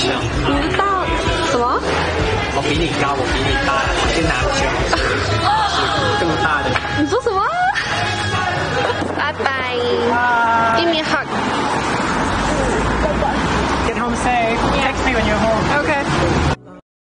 枪。 你不知道什么？ 我比你高，我比你大，我去拿枪。